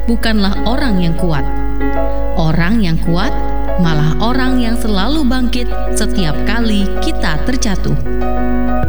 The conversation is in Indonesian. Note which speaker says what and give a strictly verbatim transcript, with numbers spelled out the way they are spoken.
Speaker 1: bukanlah orang yang kuat. Orang yang kuat malah orang yang selalu bangkit setiap kali kita terjatuh.